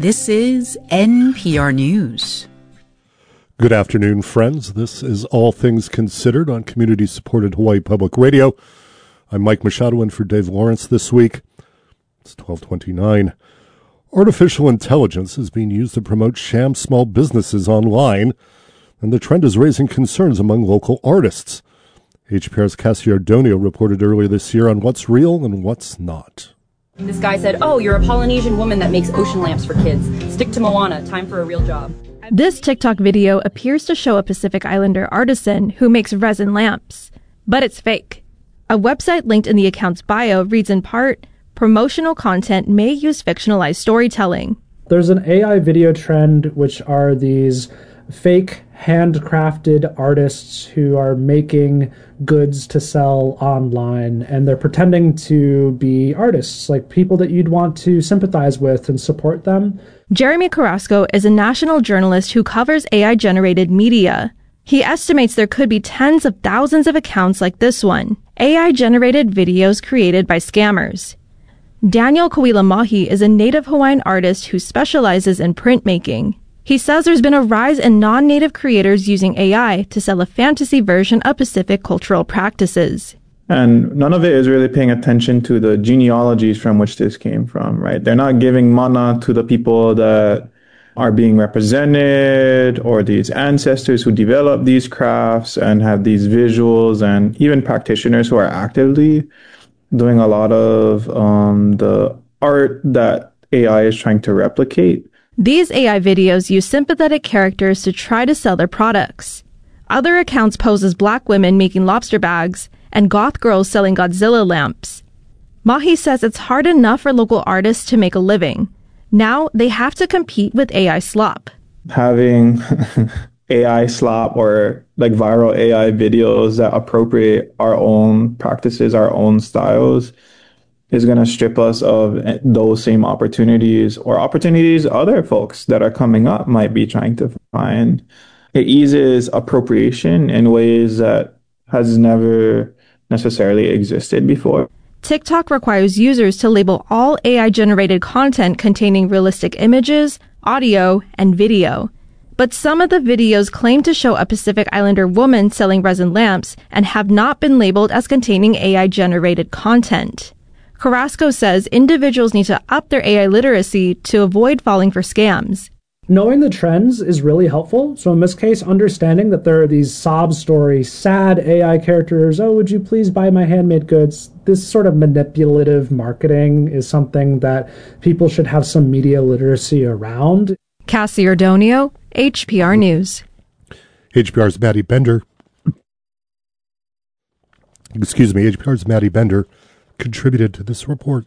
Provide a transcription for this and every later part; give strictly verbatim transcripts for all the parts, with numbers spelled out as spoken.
This is N P R News. Good afternoon, friends. This is All Things Considered on community-supported Hawaii Public Radio. I'm Mike Machado in for Dave Lawrence this week. It's twelve twenty-nine. Artificial intelligence is being used to promote sham small businesses online, and the trend is raising concerns among local artists. H P R's Cassie Ardonio reported earlier this year on what's real and what's not. This guy said, oh, you're a Polynesian woman that makes ocean lamps for kids. Stick to Moana. Time for a real job. This TikTok video appears to show a Pacific Islander artisan who makes resin lamps, but it's fake. A website linked in the account's bio reads in part, promotional content may use fictionalized storytelling. There's an A I video trend, which are these fake handcrafted artists who are making goods to sell online, and they're pretending to be artists, like people that you'd want to sympathize with and support them. Jeremy Carrasco is a national journalist who covers A I-generated media. He estimates there could be tens of thousands of accounts like this one, A I-generated videos created by scammers. Daniel Kawila Mahi is a native Hawaiian artist who specializes in printmaking. He says there's been a rise in non-native creators using A I to sell a fantasy version of Pacific cultural practices. And none of it is really paying attention to the genealogies from which this came from, right? They're not giving mana to the people that are being represented or these ancestors who developed these crafts and have these visuals, and even practitioners who are actively doing a lot of um, the art that A I is trying to replicate. These A I videos use sympathetic characters to try to sell their products. Other accounts pose as black women making lobster bags and goth girls selling Godzilla lamps. Mahi says it's hard enough for local artists to make a living. Now they have to compete with A I slop. Having A I slop or like viral A I videos that appropriate our own practices, our own styles, is going to strip us of those same opportunities or opportunities other folks that are coming up might be trying to find. It eases appropriation in ways that has never necessarily existed before. TikTok requires users to label all A I-generated content containing realistic images, audio, and video. But some of the videos claim to show a Pacific Islander woman selling resin lamps and have not been labeled as containing A I-generated content. Carrasco says individuals need to up their A I literacy to avoid falling for scams. Knowing the trends is really helpful. So in this case, understanding that there are these sob story, sad A I characters, oh, would you please buy my handmade goods? This sort of manipulative marketing is something that people should have some media literacy around. Cassie Ardonio, H P R News. H P R's Maddie Bender. Excuse me, H P R's Maddie Bender contributed to this report.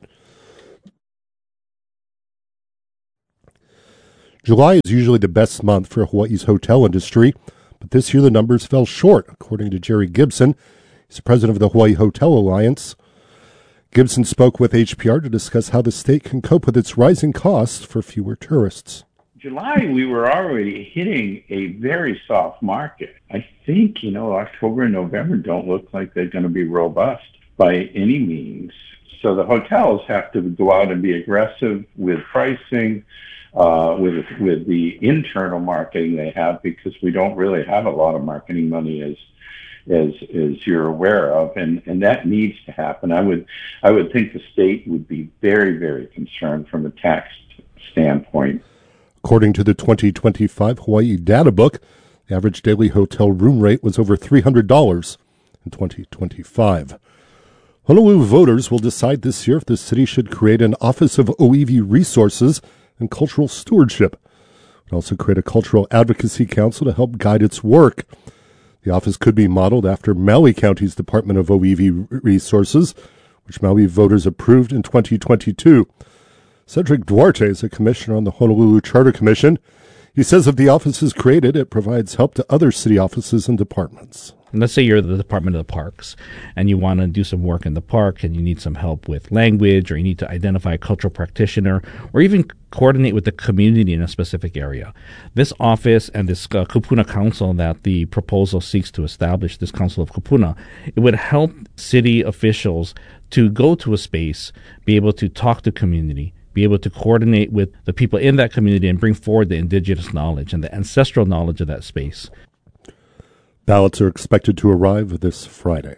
July is usually the best month for Hawaii's hotel industry, but this year the numbers fell short, according to Jerry Gibson. He's president of the Hawaii Hotel Alliance. Gibson spoke with H P R to discuss how the state can cope with its rising costs for fewer tourists. July, we were already hitting a very soft market. I think, you know, October and November don't look like they're going to be robust by any means. So the hotels have to go out and be aggressive with pricing, uh, with with the internal marketing they have, because we don't really have a lot of marketing money, as as as you're aware of, and, and that needs to happen. I would I would think the state would be very, very concerned from a tax standpoint. According to the twenty twenty-five Hawaii Data Book, the average daily hotel room rate was over three hundred dollars in twenty twenty-five. Honolulu voters will decide this year if the city should create an Office of O E V Resources and Cultural Stewardship. It will also create a Cultural Advocacy Council to help guide its work. The office could be modeled after Maui County's Department of O E V Resources, which Maui voters approved in twenty twenty-two. Cedric Duarte is a commissioner on the Honolulu Charter Commission. He says if the office is created, it provides help to other city offices and departments. Let's say you're the Department of the Parks and you want to do some work in the park and you need some help with language, or you need to identify a cultural practitioner, or even coordinate with the community in a specific area. This office and this uh, Kupuna Council that the proposal seeks to establish, this Council of Kupuna, it would help city officials to go to a space, be able to talk to community, be able to coordinate with the people in that community and bring forward the indigenous knowledge and the ancestral knowledge of that space. Ballots are expected to arrive this Friday.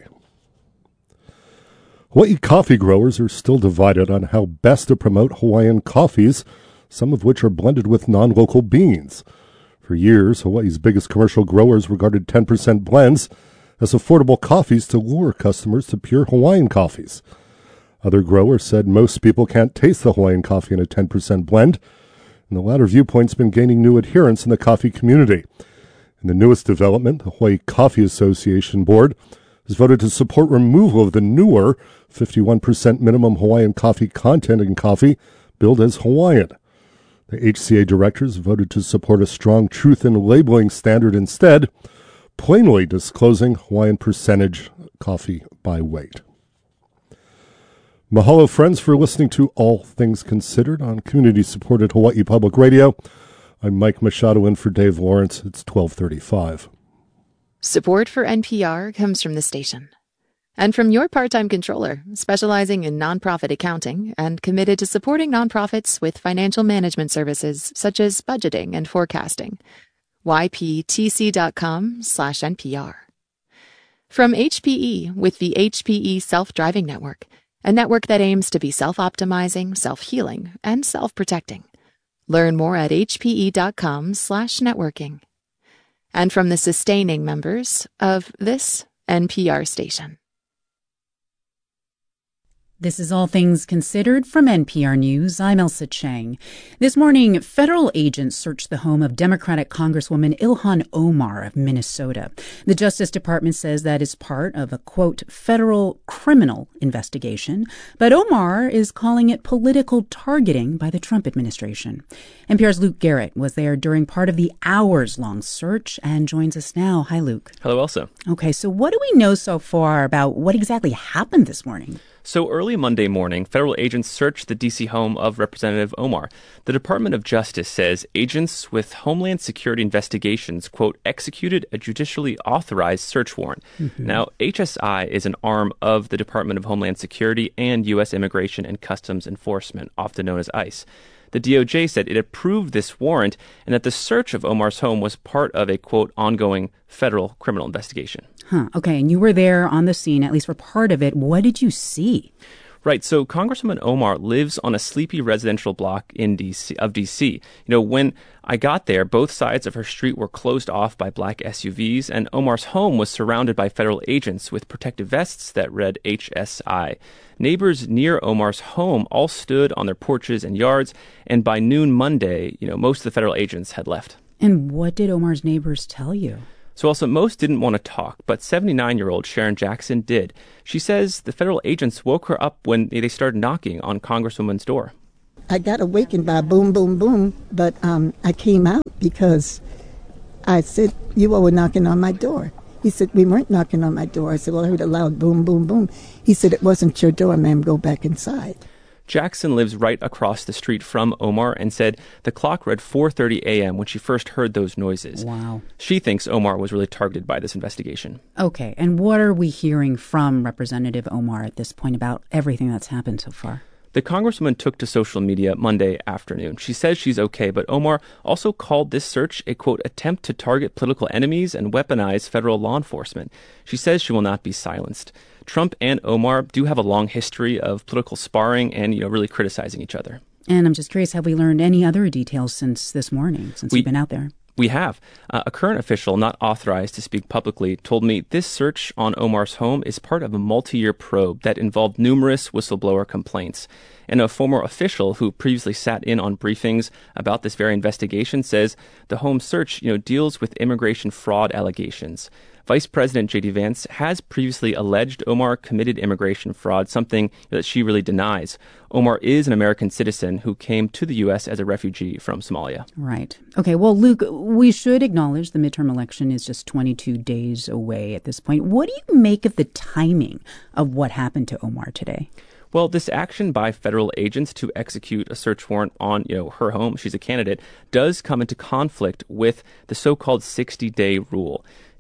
Hawaii coffee growers are still divided on how best to promote Hawaiian coffees, some of which are blended with non-local beans. For years, Hawaii's biggest commercial growers regarded ten percent blends as affordable coffees to lure customers to pure Hawaiian coffees. Other growers said most people can't taste the Hawaiian coffee in a ten percent blend, and the latter viewpoint's been gaining new adherents in the coffee community. In the newest development, the Hawaii Coffee Association Board has voted to support removal of the newer fifty-one percent minimum Hawaiian coffee content in coffee billed as Hawaiian. The H C A directors voted to support a strong truth in labeling standard instead, plainly disclosing Hawaiian percentage coffee by weight. Mahalo, friends, for listening to All Things Considered on community-supported Hawaii Public Radio. I'm Mike Machado in for Dave Lawrence. It's twelve thirty-five. Support for N P R comes from the station and from your part-time controller, specializing in nonprofit accounting and committed to supporting nonprofits with financial management services such as budgeting and forecasting. Y P T C dot com slash N P R. From H P E with the H P E Self-Driving Network, a network that aims to be self-optimizing, self-healing, and self-protecting. Learn more at H P E dot com slash networking. And from the sustaining members of this N P R station. This is All Things Considered from N P R News. I'm Elsa Chang. This morning, federal agents searched the home of Democratic Congresswoman Ilhan Omar of Minnesota. The Justice Department says that is part of a, quote, federal criminal investigation, but Omar is calling it political targeting by the Trump administration. N P R's Luke Garrett was there during part of the hours-long search and joins us now. Hi, Luke. Hello, Elsa. Okay, so what do we know so far about what exactly happened this morning? So early Monday morning, federal agents searched the D C home of Representative Omar. The Department of Justice says agents with Homeland Security Investigations, quote, executed a judicially authorized search warrant. Mm-hmm. Now, H S I is an arm of the Department of Homeland Security and U S Immigration and Customs Enforcement, often known as ICE. The D O J said it approved this warrant and that the search of Omar's home was part of a, quote, ongoing federal criminal investigation. Huh. Okay. And you were there on the scene, at least for part of it. What did you see? Right. So Congresswoman Omar lives on a sleepy residential block in D C of D C. You know, when I got there, both sides of her street were closed off by black S U Vs, and Omar's home was surrounded by federal agents with protective vests that read H S I. Neighbors near Omar's home all stood on their porches and yards, and by noon Monday, you know, most of the federal agents had left. And what did Omar's neighbors tell you? So also, most didn't want to talk, but seventy-nine-year-old Sharon Jackson did. She says the federal agents woke her up when they started knocking on Congresswoman's door. I got awakened by boom, boom, boom, but um, I came out because I said, you all were knocking on my door. He said, we weren't knocking on my door. I said, well, I heard a loud boom, boom, boom. He said, it wasn't your door, ma'am, go back inside. Jackson lives right across the street from Omar and said the clock read four thirty a.m. when she first heard those noises. Wow. She thinks Omar was really targeted by this investigation. Okay, and what are we hearing from Representative Omar at this point about everything that's happened so far? The congresswoman took to social media Monday afternoon. She says she's okay, but Omar also called this search a, quote, attempt to target political enemies and weaponize federal law enforcement. She says she will not be silenced. Trump and Omar do have a long history of political sparring and, you know, really criticizing each other. And I'm just curious, have we learned any other details since this morning, since we, you've been out there? We have. Uh, a current official not authorized to speak publicly told me this search on Omar's home is part of a multi-year probe that involved numerous whistleblower complaints. And a former official who previously sat in on briefings about this very investigation says the home search, you know, deals with immigration fraud allegations. Vice President J D Vance has previously alleged Omar committed immigration fraud, something that she really denies. Omar is an American citizen who came to the U S as a refugee from Somalia. Right. Okay, well, Luke, we should acknowledge the midterm election is just twenty-two days away at this point. What do you make of the timing of what happened to Omar today? Well, this action by federal agents to execute a search warrant on, you know, her home, she's a candidate, does come into conflict with the so-called sixty-day rule.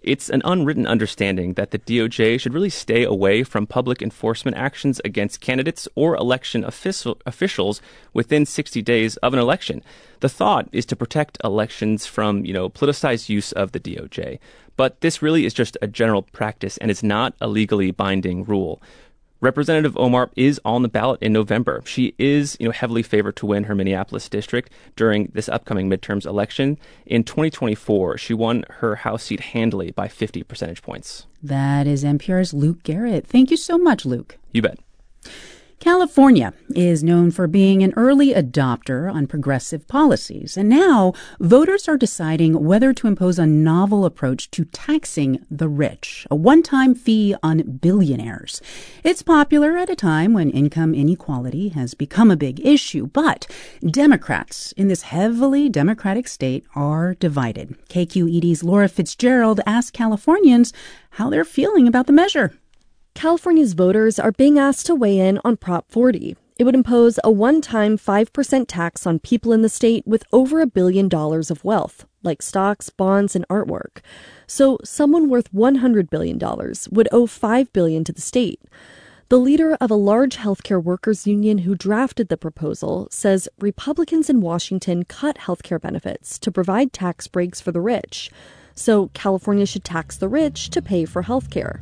It's an unwritten understanding that the D O J should really stay away from public enforcement actions against candidates or election official, officials within sixty days of an election. The thought is to protect elections from, you know, politicized use of the D O J. But this really is just a general practice and is not a legally binding rule. Representative Omar is on the ballot in November. She is, you know, heavily favored to win her Minneapolis district during this upcoming midterms election. In twenty twenty-four, she won her House seat handily by fifty percentage points. That is N P R's Luke Garrett. Thank you so much, Luke. You bet. California is known for being an early adopter on progressive policies, and now voters are deciding whether to impose a novel approach to taxing the rich, a one-time fee on billionaires. It's popular at a time when income inequality has become a big issue, but Democrats in this heavily Democratic state are divided. K Q E D's Laura Fitzgerald asked Californians how they're feeling about the measure. California's voters are being asked to weigh in on Prop forty. It would impose a one-time five percent tax on people in the state with over a billion dollars of wealth, like stocks, bonds, and artwork. So someone worth one hundred billion dollars would owe five billion dollars to the state. The leader of a large healthcare workers union who drafted the proposal says Republicans in Washington cut healthcare benefits to provide tax breaks for the rich. So California should tax the rich to pay for healthcare.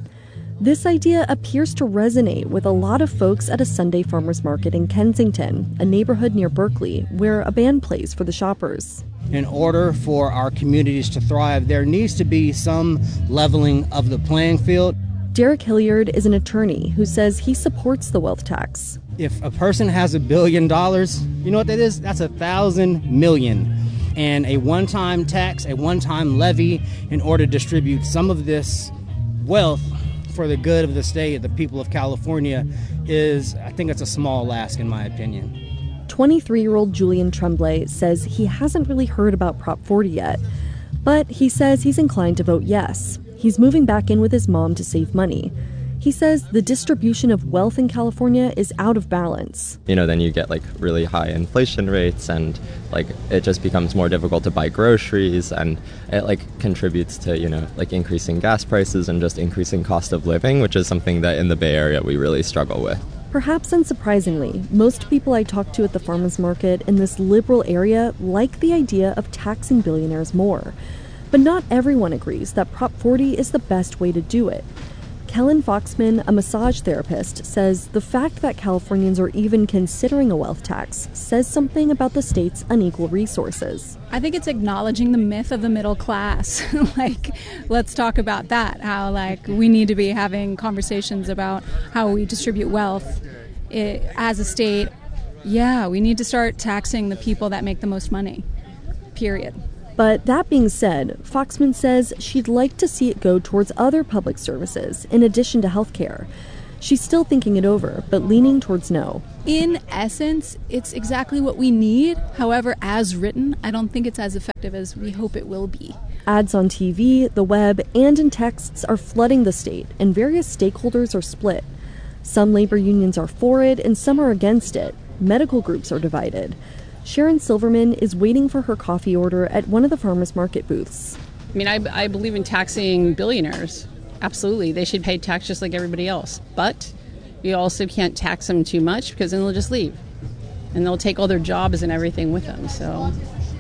This idea appears to resonate with a lot of folks at a Sunday farmers market in Kensington, a neighborhood near Berkeley, where a band plays for the shoppers. In order for our communities to thrive, there needs to be some leveling of the playing field. Derek Hilliard is an attorney who says he supports the wealth tax. If a person has a billion dollars, you know what that is? That's a thousand million. And a one-time tax, a one-time levy, in order to distribute some of this wealth for the good of the state, the people of California, is, I think it's a small ask in my opinion. twenty-three-year-old Julian Tremblay says he hasn't really heard about Prop forty yet, but he says he's inclined to vote yes. He's moving back in with his mom to save money. He says the distribution of wealth in California is out of balance. You know, then you get like really high inflation rates, and like it just becomes more difficult to buy groceries, and it like contributes to, you know, like increasing gas prices and just increasing cost of living, which is something that in the Bay Area we really struggle with. Perhaps unsurprisingly, most people I talk to at the farmers market in this liberal area like the idea of taxing billionaires more. But not everyone agrees that Prop forty is the best way to do it. Kellen Foxman, a massage therapist, says the fact that Californians are even considering a wealth tax says something about the state's unequal resources. I think it's acknowledging the myth of the middle class. Like, let's talk about that, how, like, we need to be having conversations about how we distribute wealth it, as a state. Yeah, we need to start taxing the people that make the most money, period. But that being said, Foxman says she'd like to see it go towards other public services in addition to healthcare. She's still thinking it over, but leaning towards no. In essence, it's exactly what we need. However, as written, I don't think it's as effective as we hope it will be. Ads on T V, the web, and in texts are flooding the state, and various stakeholders are split. Some labor unions are for it, and some are against it. Medical groups are divided. Sharon Silverman is waiting for her coffee order at one of the farmers market booths. I mean, I, I believe in taxing billionaires. Absolutely. They should pay tax just like everybody else. But you also can't tax them too much because then they'll just leave. And they'll take all their jobs and everything with them. So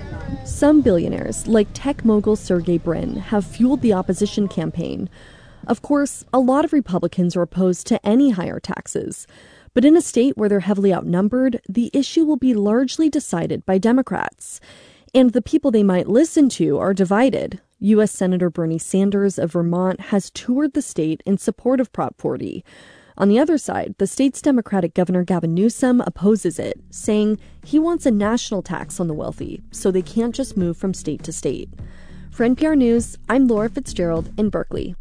some billionaires, like tech mogul Sergey Brin, have fueled the opposition campaign. Of course, a lot of Republicans are opposed to any higher taxes. But in a state where they're heavily outnumbered, the issue will be largely decided by Democrats. And the people they might listen to are divided. U S Senator Bernie Sanders of Vermont has toured the state in support of Prop forty. On the other side, the state's Democratic Governor Gavin Newsom opposes it, saying he wants a national tax on the wealthy, so they can't just move from state to state. For N P R News, I'm Laura Fitzgerald in Berkeley.